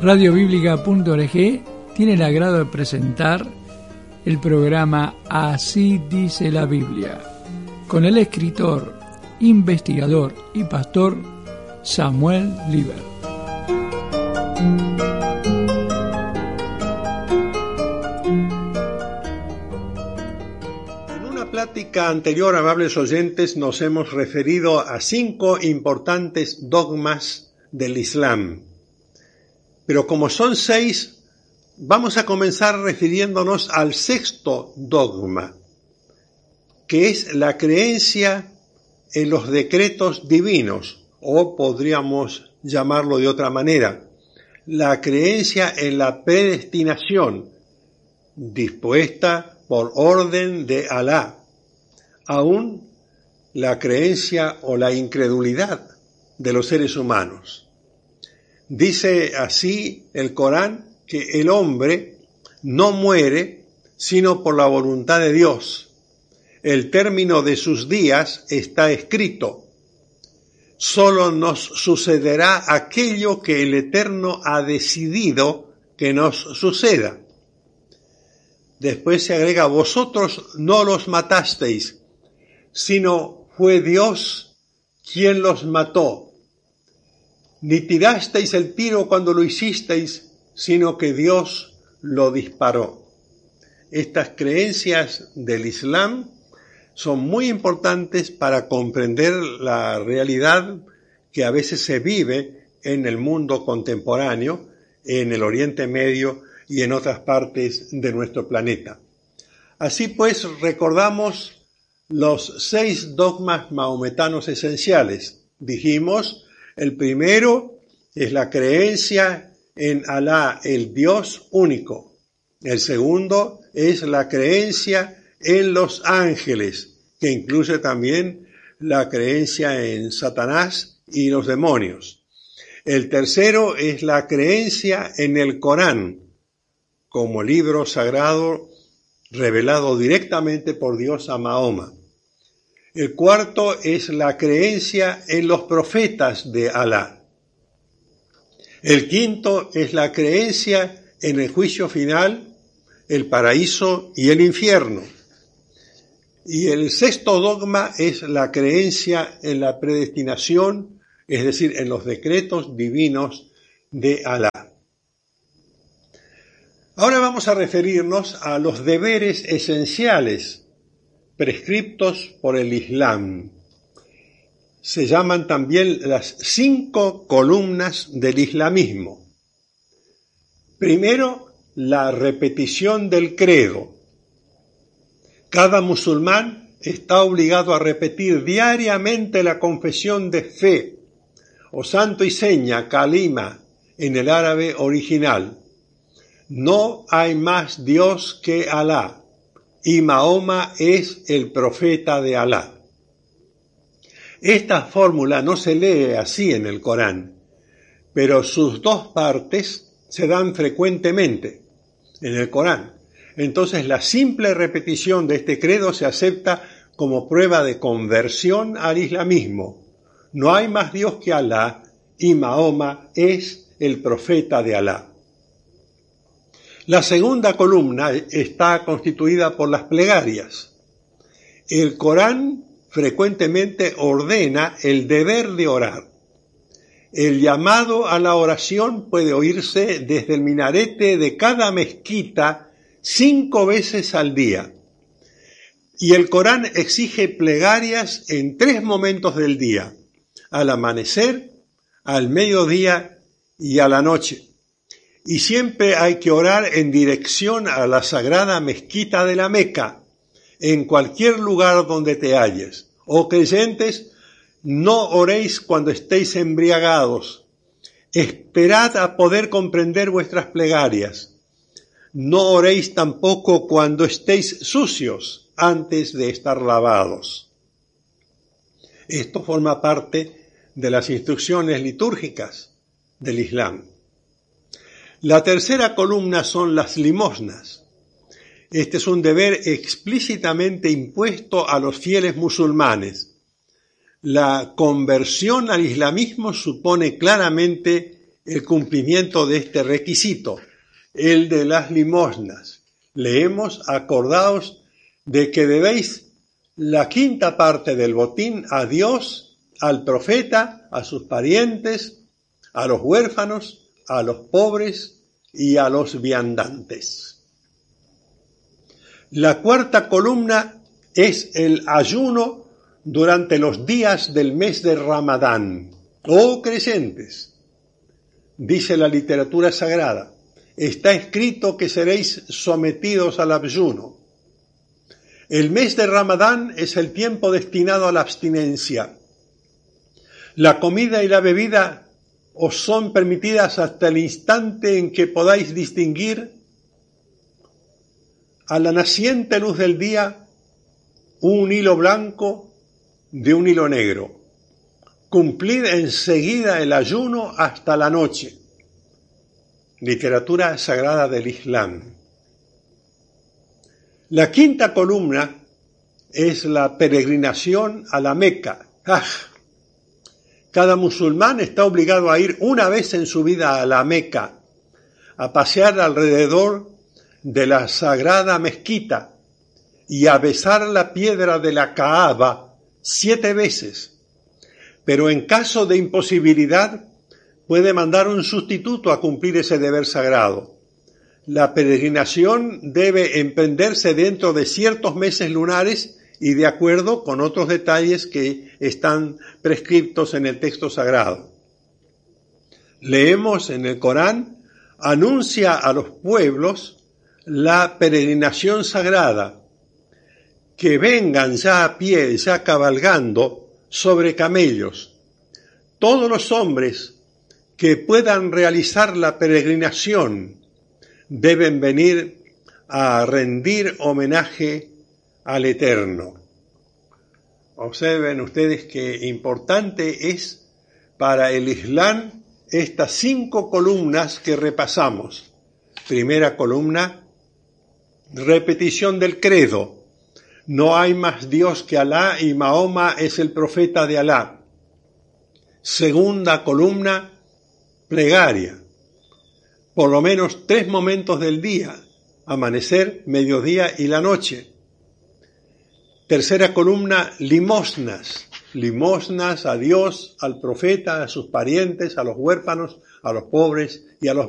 Radiobíblica.org tiene el agrado de presentar el programa Así dice la Biblia, con el escritor, investigador y pastor Samuel Líber. En una plática anterior, amables oyentes, nos hemos referido a 5 importantes dogmas del Islam. Pero como son 6, vamos a comenzar refiriéndonos al 6º dogma, que es la creencia en los decretos divinos, o podríamos llamarlo de otra manera, la creencia en la predestinación dispuesta por orden de Alá, aún la creencia o la incredulidad de los seres humanos. Dice así el Corán que el hombre no muere sino por la voluntad de Dios. El término de sus días está escrito. Solo nos sucederá aquello que el Eterno ha decidido que nos suceda. Después se agrega, vosotros no los matasteis, sino fue Dios quien los mató. Ni tirasteis el tiro cuando lo hicisteis, sino que Dios lo disparó. Estas creencias del Islam son muy importantes para comprender la realidad que a veces se vive en el mundo contemporáneo, en el Oriente Medio y en otras partes de nuestro planeta. Así pues, recordamos los 6 dogmas mahometanos esenciales. Dijimos, el primero es la creencia en Alá, el Dios único. El segundo es la creencia en los ángeles, que incluye también la creencia en Satanás y los demonios. El tercero es la creencia en el Corán, como libro sagrado revelado directamente por Dios a Mahoma. El cuarto es la creencia en los profetas de Alá. El quinto es la creencia en el juicio final, el paraíso y el infierno. Y el 6º dogma es la creencia en la predestinación, es decir, en los decretos divinos de Alá. Ahora vamos a referirnos a los deberes esenciales prescriptos por el Islam. Se llaman también las 5 columnas del islamismo. Primero, la repetición del credo. Cada musulmán está obligado a repetir diariamente la confesión de fe, o santo y seña, kalima, en el árabe original. No hay más Dios que Alá, y Mahoma es el profeta de Alá. Esta fórmula no se lee así en el Corán, pero sus 2 partes se dan frecuentemente en el Corán. Entonces la simple repetición de este credo se acepta como prueba de conversión al islamismo. No hay más Dios que Alá, y Mahoma es el profeta de Alá. La segunda columna está constituida por las plegarias. El Corán frecuentemente ordena el deber de orar. El llamado a la oración puede oírse desde el minarete de cada mezquita 5 veces al día. Y el Corán exige plegarias en 3 momentos del día: al amanecer, al mediodía y a la noche. Y siempre hay que orar en dirección a la sagrada mezquita de la Meca, en cualquier lugar donde te halles. Oh creyentes, no oréis cuando estéis embriagados. Esperad a poder comprender vuestras plegarias. No oréis tampoco cuando estéis sucios, antes de estar lavados. Esto forma parte de las instrucciones litúrgicas del Islam. La tercera columna son las limosnas. Este es un deber explícitamente impuesto a los fieles musulmanes. La conversión al islamismo supone claramente el cumplimiento de este requisito, el de las limosnas. Leemos: acordaos de que debéis la quinta parte del botín a Dios, al profeta, a sus parientes, a los huérfanos, a los pobres y a los viandantes. La cuarta columna es el ayuno durante los días del mes de Ramadán. Oh creyentes, dice la literatura sagrada, está escrito que seréis sometidos al ayuno. El mes de Ramadán es el tiempo destinado a la abstinencia. La comida y la bebida os son permitidas hasta el instante en que podáis distinguir a la naciente luz del día un hilo blanco de un hilo negro. Cumplid enseguida el ayuno hasta la noche. Literatura sagrada del Islam. La quinta columna es la peregrinación a la Meca, Hajj. Cada musulmán está obligado a ir una vez en su vida a la Meca, a pasear alrededor de la sagrada mezquita y a besar la piedra de la Kaaba 7 veces. Pero en caso de imposibilidad, puede mandar un sustituto a cumplir ese deber sagrado. La peregrinación debe emprenderse dentro de ciertos meses lunares y de acuerdo con otros detalles que están prescriptos en el texto sagrado. Leemos en el Corán: anuncia a los pueblos la peregrinación sagrada, que vengan ya a pie, ya cabalgando sobre camellos. Todos los hombres que puedan realizar la peregrinación deben venir a rendir homenaje al Eterno. Observen ustedes qué importante es para el Islam estas 5 columnas que repasamos. Primera columna, repetición del credo. No hay más Dios que Alá y Mahoma es el profeta de Alá. Segunda columna, plegaria. Por lo menos 3 momentos del día: amanecer, mediodía y la noche. Tercera columna, limosnas. Limosnas a Dios, al profeta, a sus parientes, a los huérfanos, a los pobres y a los